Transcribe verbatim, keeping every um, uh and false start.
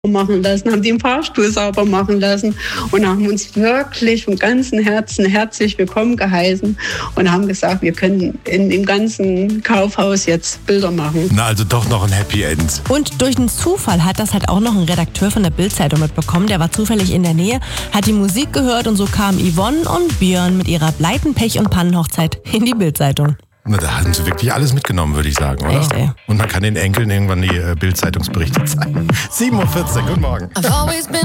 machen lassen, haben die den Fahrstuhl sauber machen lassen und haben uns wirklich von ganzem Herzen herzlich willkommen geheißen und haben gesagt, wir können in dem ganzen Kaufhaus jetzt Bilder machen. Na, also doch noch ein Happy End. Und durch den Zufall hat das halt auch noch ein Redakteur von der Bild-Zeitung mitbekommen. Der war zufällig in der Nähe, hat die Musik gehört und so kamen Yvonne und Björn mit ihrer Pleiten-, Pech- und Pannenhochzeit in die Bild-Zeitung. Na, da haben sie wirklich alles mitgenommen, würde ich sagen, oder? Echt, ey. Und man kann den Enkeln irgendwann die äh, Bild-Zeitungsberichte zeigen. sieben Uhr vierzehn, guten Morgen.